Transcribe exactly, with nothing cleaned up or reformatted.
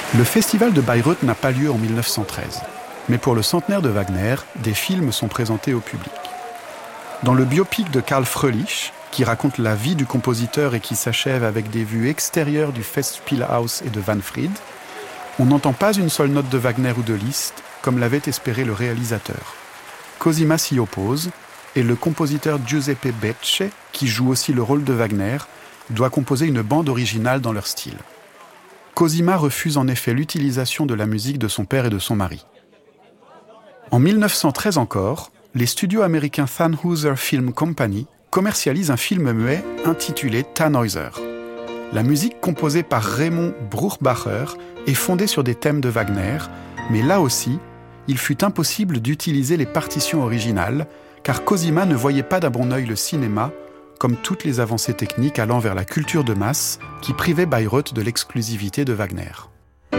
Le festival de Bayreuth n'a pas lieu en mille neuf cent treize, mais pour le centenaire de Wagner, des films sont présentés au public. Dans le biopic de Karl Fröhlich, qui raconte la vie du compositeur et qui s'achève avec des vues extérieures du Festspielhaus et de Wahnfried, on n'entend pas une seule note de Wagner ou de Liszt, comme l'avait espéré le réalisateur. Cosima s'y oppose, et le compositeur Giuseppe Becce, qui joue aussi le rôle de Wagner, doit composer une bande originale dans leur style. Cosima refuse en effet l'utilisation de la musique de son père et de son mari. En mille neuf cent treize encore, les studios américains Thanhouser Film Company commercialisent un film muet intitulé Tannhäuser. La musique composée par Raymond Bruchbacher est fondée sur des thèmes de Wagner, mais là aussi, il fut impossible d'utiliser les partitions originales, car Cosima ne voyait pas d'un bon œil le cinéma, comme toutes les avancées techniques allant vers la culture de masse qui privait Bayreuth de l'exclusivité de Wagner.